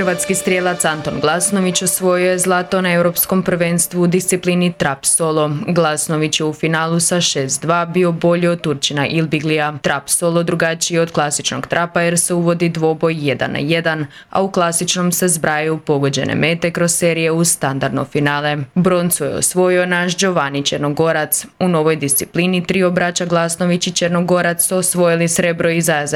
Hrvatski strijelac Anton Glasnović osvojio je zlato na Europskom prvenstvu u disciplini trap solo. Glasnović je u finalu sa 6:2 bio bolji od Turčina Ilbiglija. Trap solo drugačiji od klasičnog trapa jer se uvodi dvoboj 1-1, a u klasičnom se zbrajaju pogođene mete kroz serije u standardno finale. Broncu je osvojio naš Giovanni Černogorac. U novoj disciplini trio braća Glasnović i Černogorac su osvojili srebro i